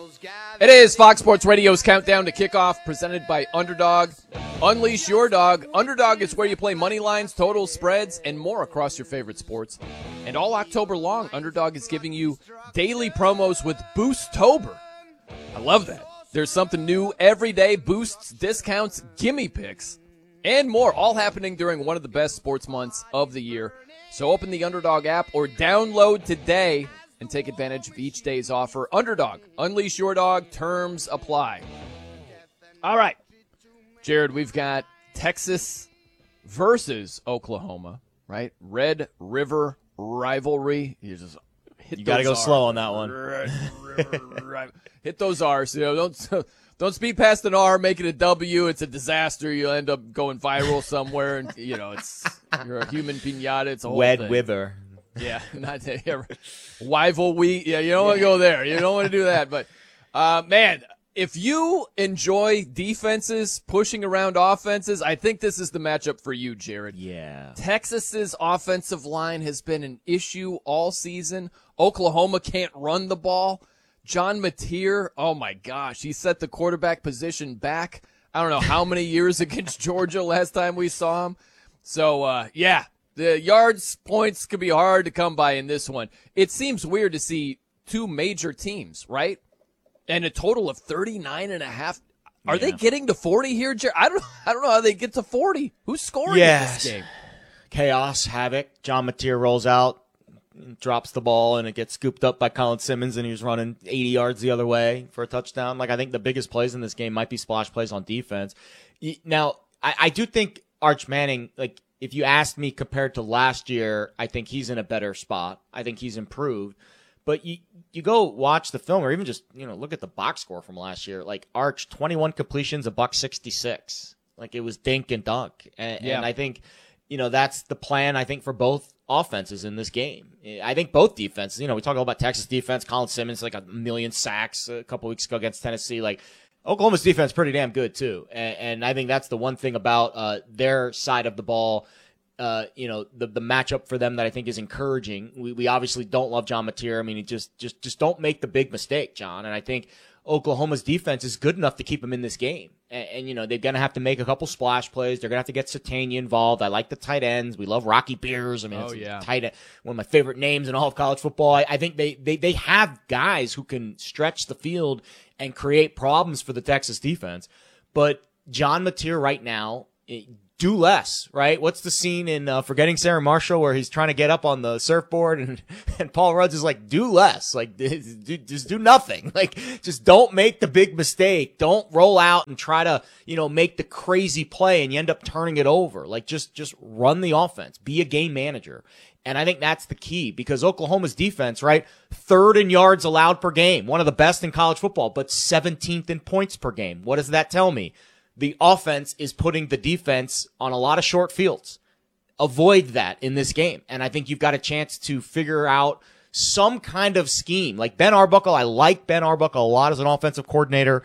It is Fox Sports Radio's Countdown to Kickoff, presented by Underdog. Unleash your dog. Underdog is where you play money lines, totals, spreads, and more across your favorite sports. And all October long, Underdog is giving you daily promos with Boostober. I love that. There's something new every day. Boosts, discounts, gimme picks, and more, all happening during one of the best sports months of the year. So open the Underdog app or download today and take advantage of each day's offer. Underdog, unleash your dog. Terms apply. All right, Jared, we've got Texas versus Oklahoma, right? Red River rivalry. You got to go slow on that one. Hit those R's. You know, don't speed past an R, make it a W. It's a disaster. You'll end up going viral somewhere, and you're a human piñata. It's a whole Wed thing. Wither. Yeah, not Wival wheat. Yeah, you don't want to go there. You don't want to do that. But man, if you enjoy defenses pushing around offenses, I think this is the matchup for you, Jared. Yeah. Texas's offensive line has been an issue all season. Oklahoma can't run the ball. John Mateer, oh my gosh, he set the quarterback position back. I don't know how many years against Georgia last time we saw him. So, yeah, the yards points could be hard to come by in this one. It seems weird to see two major teams, right? And a total of 39.5. Are they getting to 40 here, Jared? I don't know how they get to 40. Who's scoring in this game? Chaos, havoc. John Mateer rolls out, drops the ball, and it gets scooped up by Colin Simmons, and he was running 80 yards the other way for a touchdown. Like, I think the biggest plays in this game might be splash plays on defense. Now, I do think Arch Manning, like, if you asked me compared to last year, I think he's in a better spot. I think he's improved. But you go watch the film, or even just, look at the box score from last year. Like, Arch, 21 completions, $166. Like, it was dink and dunk. And I think, that's the plan, I think, for both offenses in this game. I think both defenses, we talk about Texas defense, Colin Simmons, like 1 million sacks a couple weeks ago against Tennessee. Like, Oklahoma's defense pretty damn good too. And I think that's the one thing about their side of the ball, the matchup for them that I think is encouraging. We obviously don't love John Mateer. I mean, just don't make the big mistake, John. And I think Oklahoma's defense is good enough to keep them in this game. And they're going to have to make a couple splash plays. They're going to have to get Satania involved. I like the tight ends. We love Rocky Beers. I mean, tight end, one of my favorite names in all of college football. I think they have guys who can stretch the field and create problems for the Texas defense. But John Mateer right now, do less, right? What's the scene in Forgetting Sarah Marshall where he's trying to get up on the surfboard and Paul Rudd is like, do less. Like, just do nothing. Like, just don't make the big mistake. Don't roll out and try to, make the crazy play and you end up turning it over. Like, just run the offense. Be a game manager. And I think that's the key because Oklahoma's defense, right? 3rd in yards allowed per game. One of the best in college football, but 17th in points per game. What does that tell me? The offense is putting the defense on a lot of short fields. Avoid that in this game. And I think you've got a chance to figure out some kind of scheme. Like Ben Arbuckle, I like Ben Arbuckle a lot as an offensive coordinator.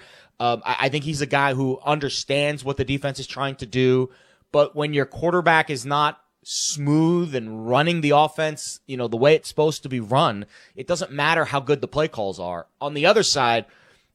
I think he's a guy who understands what the defense is trying to do. But when your quarterback is not smooth and running the offense, the way it's supposed to be run, it doesn't matter how good the play calls are. On the other side,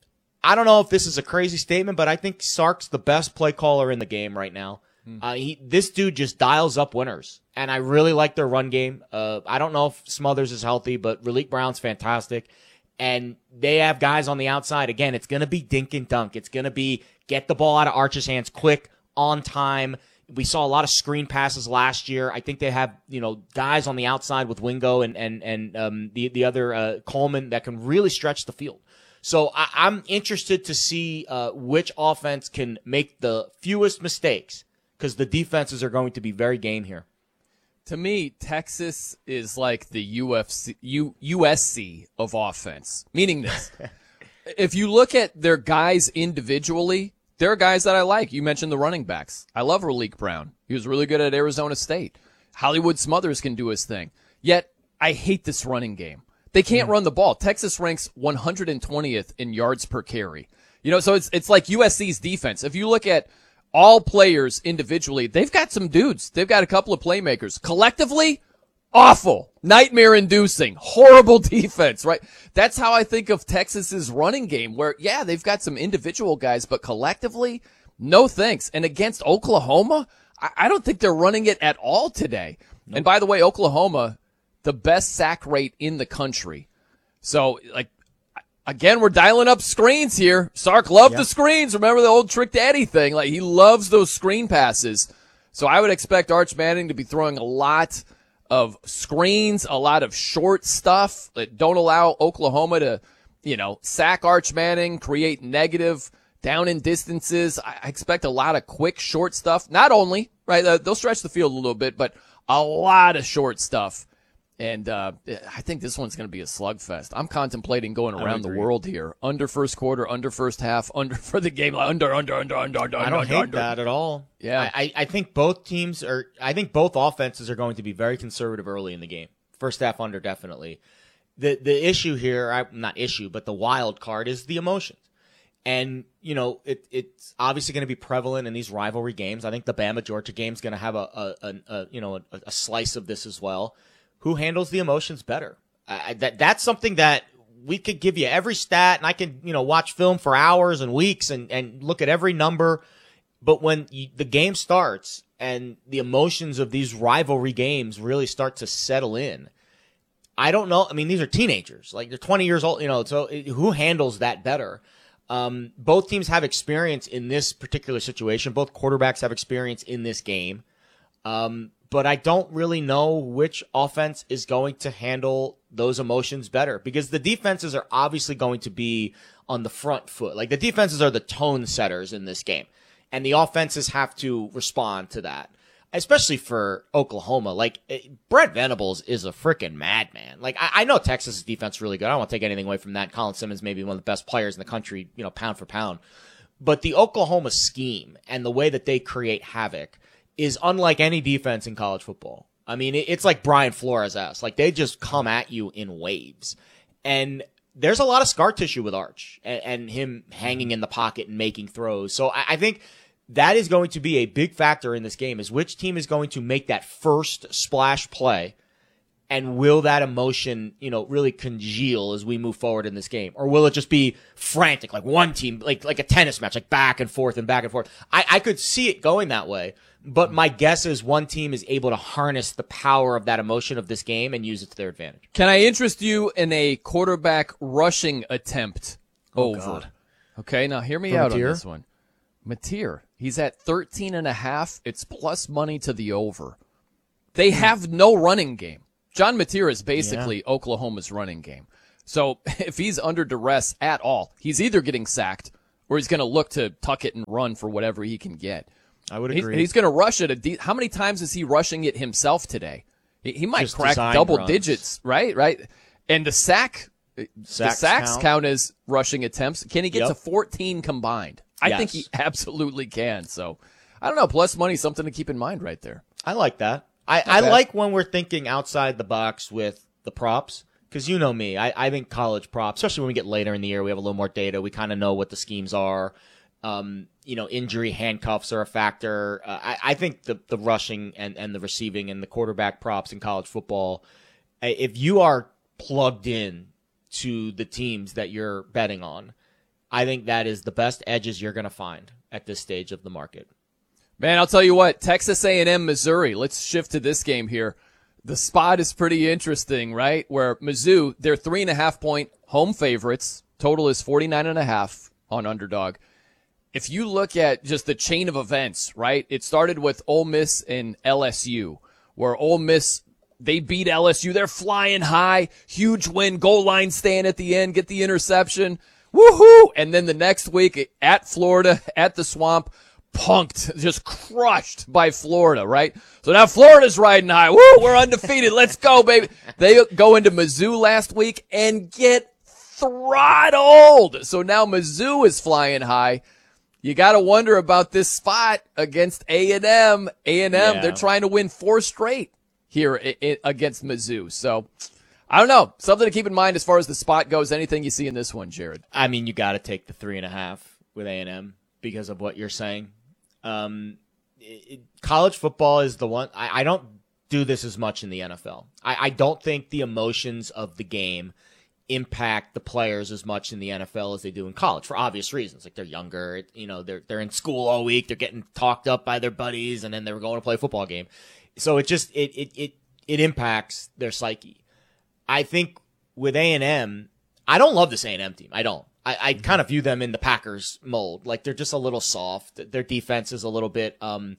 I don't know if this is a crazy statement, but I think Sark's the best play caller in the game right now. This dude just dials up winners, and I really like their run game. I don't know if Smothers is healthy, but Raleek Brown's fantastic, and they have guys on the outside. Again, it's going to be dink and dunk. It's going to be get the ball out of Arch's hands quick, on time. We saw a lot of screen passes last year. I think they have, guys on the outside with Wingo and the other Coleman that can really stretch the field. So I'm interested to see which offense can make the fewest mistakes because the defenses are going to be very game here. To me, Texas is like the USC of offense, meaning this. If you look at their guys individually, there are guys that I like. You mentioned the running backs. I love Raleek Brown. He was really good at Arizona State. Hollywood Smothers can do his thing. Yet, I hate this running game. They can't run the ball. Texas ranks 120th in yards per carry. So it's like USC's defense. If you look at all players individually, they've got some dudes. They've got a couple of playmakers. Collectively, Awful, nightmare-inducing, horrible defense, right? That's how I think of Texas's running game, where, yeah, they've got some individual guys, but collectively, no thanks. And against Oklahoma, I don't think they're running it at all today. Nope. And by the way, Oklahoma, the best sack rate in the country. So, like, again, we're dialing up screens here. Sark loved the screens. Remember the old Trick Daddy thing? Like, he loves those screen passes. So I would expect Arch Manning to be throwing a lot of screens, a lot of short stuff that don't allow Oklahoma to, sack Arch Manning, create negative down in distances. I expect a lot of quick, short stuff. Not only, right, they'll stretch the field a little bit, but a lot of short stuff. And I think this one's going to be a slugfest. I'm contemplating going around the world here. Under first quarter, under first half, under for the game. Under. I don't hate that at all. Yeah. I think both teams I think both offenses are going to be very conservative early in the game. First half under, definitely. The issue here, not issue, but the wild card is the emotions. And, it's obviously going to be prevalent in these rivalry games. I think the Bama-Georgia game is going to have a slice of this as well. Who handles the emotions better? That's something that we could give you every stat, and I can, watch film for hours and weeks and look at every number. But when the game starts and the emotions of these rivalry games really start to settle in, I don't know. I mean, these are teenagers. Like, they're 20 years old, so who handles that better? Both teams have experience in this particular situation. Both quarterbacks have experience in this game. But I don't really know which offense is going to handle those emotions better, because the defenses are obviously going to be on the front foot. Like, the defenses are the tone setters in this game, and the offenses have to respond to that, especially for Oklahoma. Like, Brent Venables is a freaking madman. Like, I know Texas' defense is really good. I don't want to take anything away from that. Colin Simmons may be one of the best players in the country, pound for pound. But the Oklahoma scheme and the way that they create havoc is unlike any defense in college football. I mean, it's like Brian Flores-esque. Like, they just come at you in waves. And there's a lot of scar tissue with Arch and him hanging in the pocket and making throws. So I think that is going to be a big factor in this game, is which team is going to make that first splash play, and will that emotion, really congeal as we move forward in this game? Or will it just be frantic, like one team, like a tennis match, like back and forth and back and forth? I could see it going that way. But my guess is one team is able to harness the power of that emotion of this game and use it to their advantage. Can I interest you in a quarterback rushing attempt over? God. Okay, now hear me out on this one. Mateer, he's at 13.5. It's plus money to the over. They have no running game. John Mateer is basically Oklahoma's running game. So if he's under duress at all, he's either getting sacked or he's going to look to tuck it and run for whatever he can get. I would agree. He's going to rush it. How many times is he rushing it himself today? He might just crack double digits, right? Right. And the sacks count as rushing attempts. Can he get to 14 combined? I think he absolutely can. So I don't know. Plus money, something to keep in mind right there. I like that. I like when we're thinking outside the box with the props, because you know me. I think college props, especially when we get later in the year, we have a little more data. We kind of know what the schemes are. Injury handcuffs are a factor. I think the rushing and the receiving and the quarterback props in college football, if you are plugged in to the teams that you're betting on, I think that is the best edges you're going to find at this stage of the market. Man, I'll tell you what, Texas A&M, Missouri. Let's shift to this game here. The spot is pretty interesting, right? Where Mizzou, they're 3.5-point home favorites. Total is 49.5 on Underdog. If you look at just the chain of events, right? It started with Ole Miss and LSU, where Ole Miss, they beat LSU. They're flying high, huge win, goal line stand at the end, get the interception. Woohoo! And then the next week at Florida, at the Swamp, punked, just crushed by Florida, right? So now Florida's riding high. Woo! We're undefeated. Let's go, baby. They go into Mizzou last week and get throttled. So now Mizzou is flying high. You got to wonder about this spot against A&M. A&M, they're trying to win 4 straight here against Mizzou. So I don't know. Something to keep in mind as far as the spot goes. Anything you see in this one, Jared? I mean, you got to take the 3.5 with A&M because of what you're saying. College football is the one. I don't do this as much in the NFL. I don't think the emotions of the game impact the players as much in the NFL as they do in college for obvious reasons. Like they're younger, they're in school all week, they're getting talked up by their buddies, and then they're going to play a football game. So it impacts their psyche. I think with A&M, I don't love this A&M team. I don't. I kind of view them in the Packers mold. Like they're just a little soft. Their defense is a little bit,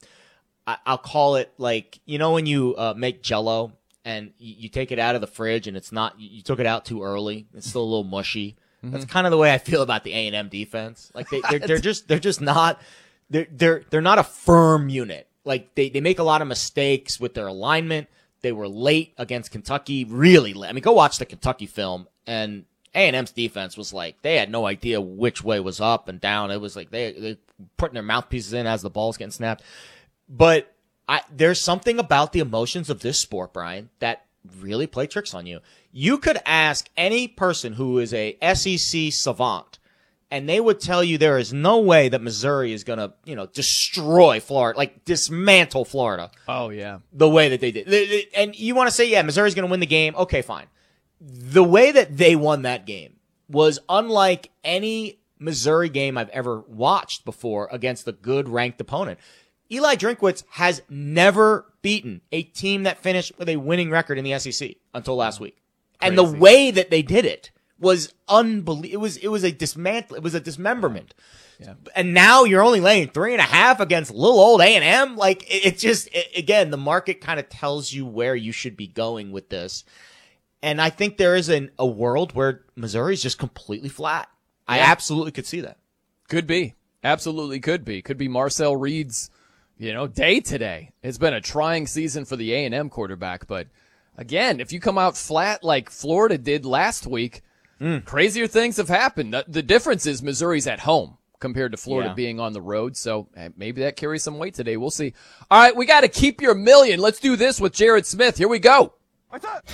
I'll call it like, when you make Jell-O and you take it out of the fridge and it's not, you took it out too early. It's still a little mushy. Mm-hmm. That's kind of the way I feel about the A&M defense. Like they're just not, they're not a firm unit. Like they make a lot of mistakes with their alignment. They were late against Kentucky, really late. I mean, go watch the Kentucky film, and A&M's defense was like, they had no idea which way was up and down. It was like they putting their mouthpieces in as the ball's getting snapped. But there's something about the emotions of this sport, Brian, that really play tricks on you. You could ask any person who is a SEC savant, and they would tell you there is no way that Missouri is going to, destroy Florida, like dismantle Florida. Oh, yeah. The way that they did. And you want to say, yeah, Missouri's going to win the game. Okay, fine. The way that they won that game was unlike any Missouri game I've ever watched before against a good ranked opponent. Eli Drinkwitz has never beaten a team that finished with a winning record in the SEC until last week. Crazy. And the way that they did it was unbelievable. It was a dismantle. It was a dismemberment. Yeah. And now you're only laying 3.5 against little old A&M. Like again, the market kind of tells you where you should be going with this. And I think there is a world where Missouri's just completely flat. Yeah. I absolutely could see that. Could be. Absolutely could be. Could be Marcel Reed's, day today. It's been a trying season for the A&M quarterback. But again, if you come out flat like Florida did last week, crazier things have happened. The difference is Missouri's at home compared to Florida being on the road. So maybe that carries some weight today. We'll see. All right, we got to keep your million. Let's do this with Jared Smith. Here we go. What's up?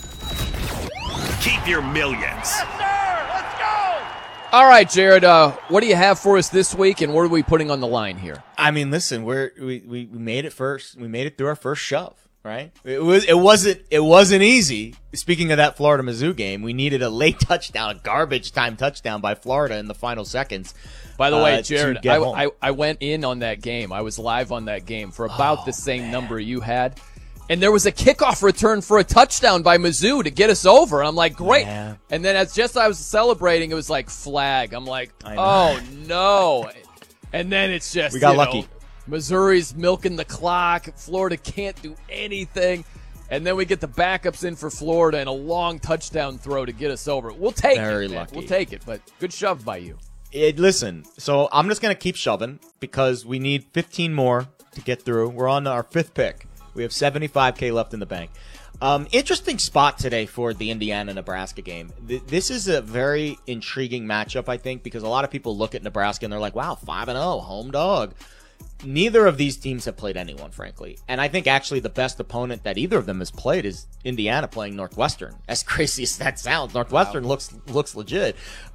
Keep your millions. Yes, sir. Let's go. All right, Jared, what do you have for us this week, and what are we putting on the line here? I mean, listen, we made it first. We made it through our first shove. Right? It wasn't easy. Speaking of that Florida Mizzou game, we needed a late touchdown, a garbage time touchdown by Florida in the final seconds. By the way, Jared, I went in on that game. I was live on that game for about the same number you had. And there was a kickoff return for a touchdown by Mizzou to get us over. I'm like, great. Yeah. And then I was celebrating, it was like flag. I'm like, oh no. And then it's just, we got lucky. Missouri's milking the clock. Florida can't do anything. And then we get the backups in for Florida and a long touchdown throw to get us over. We'll take Very it. Lucky. We'll take it, but good shove by you. Listen, so I'm just going to keep shoving because we need 15 more to get through. We're on our fifth pick. We have $75K left in the bank. Interesting spot today for the Indiana-Nebraska game. This is a very intriguing matchup, I think, because a lot of people look at Nebraska and they're like, wow, 5-0, home dog. Neither of these teams have played anyone, frankly. And I think actually the best opponent that either of them has played is Indiana playing Northwestern. As crazy as that sounds, Northwestern looks legit.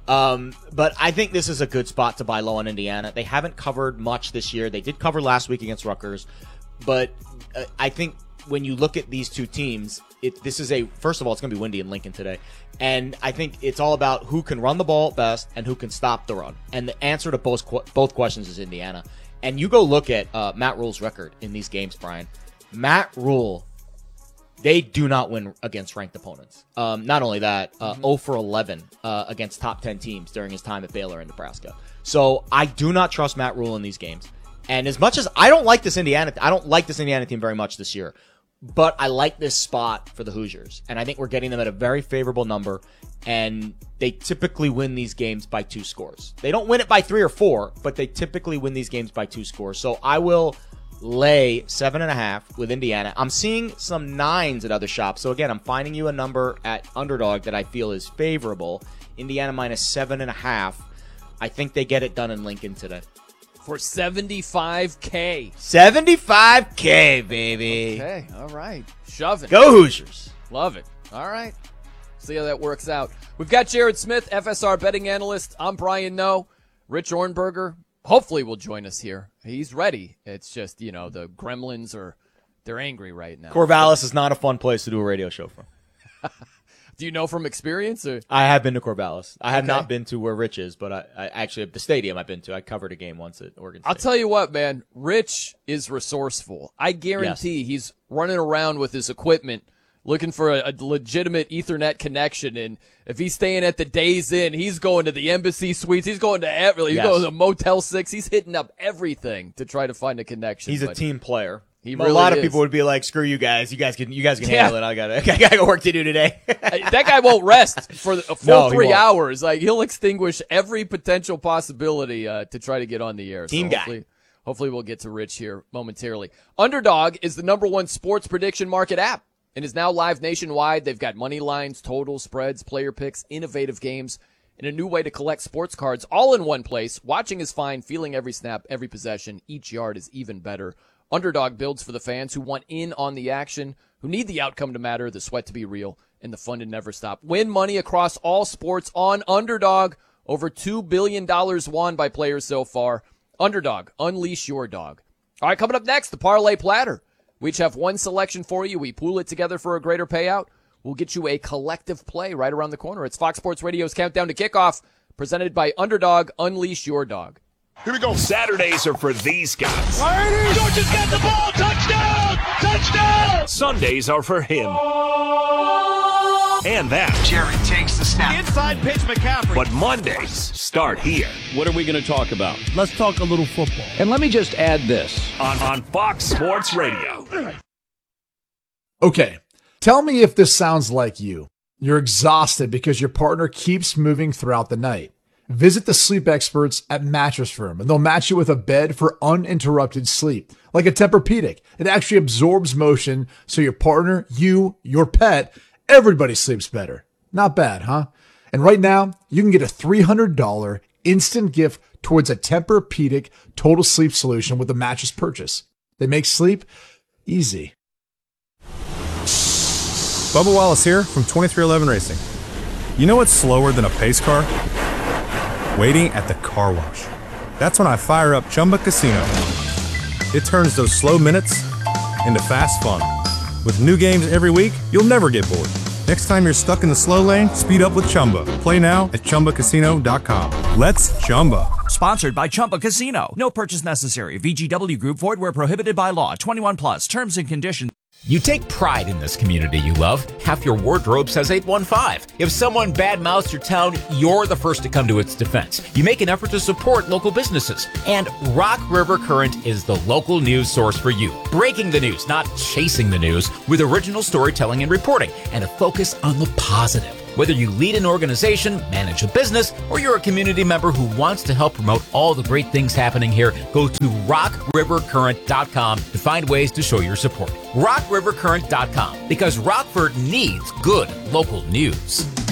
But I think this is a good spot to buy low on Indiana. They haven't covered much this year. They did cover last week against Rutgers. But I think when you look at these two teams, first of all, it's going to be windy in Lincoln today. And I think it's all about who can run the ball best and who can stop the run. And the answer to both questions is Indiana. And you go look at Matt Rule's record in these games, Brian. Matt Rule, they do not win against ranked opponents. Not only that, 0 for 11 against top 10 teams during his time at Baylor and Nebraska. So I do not trust Matt Rule in these games. And as much as I don't like this Indiana team very much this year, but I like this spot for the Hoosiers. And I think we're getting them at a very favorable number. And they typically win these games by 2 scores. They don't win it by 3 or 4, but they typically win these games by 2 scores. So I will lay 7.5 with Indiana. I'm seeing some 9s at other shops. So again, I'm finding you a number at Underdog that I feel is favorable. Indiana minus 7.5. I think they get it done in Lincoln today. For $75K. $75K, baby. Okay, all right. Shoving. Go Hoosiers. Love it. All right. See how that works out. We've got Jared Smith, FSR betting analyst. I'm Brian Noe. Rich Ornberger hopefully will join us here. He's ready. It's just, the gremlins are They're angry right now. Corvallis is not a fun place to do a radio show from. Do you know from experience? Or? I have been to Corvallis. I have not been to where Rich is, but I actually the stadium I've been to. I covered a game once at Oregon State. I'll tell you what, man. Rich is resourceful. I guarantee he's running around with his equipment looking for a legitimate Ethernet connection. And if he's staying at the Days Inn, he's going to the Embassy Suites. He's going to he's going to Motel 6. He's hitting up everything to try to find a connection. He's a team player. A lot of people would be like, "Screw you guys! You guys can handle it. I got work to do today." That guy won't rest for a full 3 hours. Like he'll extinguish every potential possibility to try to get on the air. Team guy. Hopefully, we'll get to Rich here momentarily. Underdog is the #1 sports prediction market app and is now live nationwide. They've got money lines, total spreads, player picks, innovative games, and a new way to collect sports cards all in one place. Watching is fine. Feeling every snap, every possession, each yard is even better. Underdog builds for the fans who want in on the action, who need the outcome to matter, the sweat to be real, and the fun to never stop. Win money across all sports on Underdog. Over $2 billion won by players so far. Underdog, unleash your dog. All right, coming up next, the Parlay Platter. We each have one selection for you. We pool it together for a greater payout. We'll get you a collective play right around the corner. It's Fox Sports Radio's Countdown to Kickoff, presented by Underdog, unleash your dog. Here we go. Saturdays are for these guys. Georgia's got the ball. Touchdown! Touchdown! Sundays are for him. And that. Jerry takes the snap. Inside pitch, McCaffrey. But Mondays start here. What are we going to talk about? Let's talk a little football. And let me just add this. On Fox Sports Radio. Okay, tell me if this sounds like you. You're exhausted because your partner keeps moving throughout the night. Visit the sleep experts at Mattress Firm, and they'll match you with a bed for uninterrupted sleep. Like a Tempur-Pedic, it actually absorbs motion so your partner, you, your pet, everybody sleeps better. Not bad, huh? And right now, you can get a $300 instant gift towards a Tempur-Pedic total sleep solution with a mattress purchase. They make sleep easy. Bubba Wallace here from 2311 Racing. You know what's slower than a pace car? Waiting at the car wash. That's when I fire up Chumba Casino. It turns those slow minutes into fast fun. With new games every week, you'll never get bored. Next time you're stuck in the slow lane, speed up with Chumba. Play now at ChumbaCasino.com. Let's Chumba. Sponsored by Chumba Casino. No purchase necessary. VGW Group. Void where prohibited by law. 21 plus. Terms and conditions. You take pride in this community you love. Half your wardrobe says 815. If someone badmouths your town, you're the first to come to its defense. You make an effort to support local businesses. And Rock River Current is the local news source for you. Breaking the news, not chasing the news, with original storytelling and reporting, and a focus on the positive. Whether you lead an organization, manage a business, or you're a community member who wants to help promote all the great things happening here, go to rockrivercurrent.com to find ways to show your support. rockrivercurrent.com, because Rockford needs good local news.